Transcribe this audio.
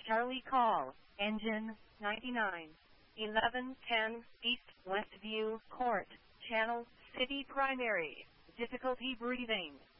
Charlie call, engine 99, 1110 East Westview Court, Channel City Primary, difficulty breathing.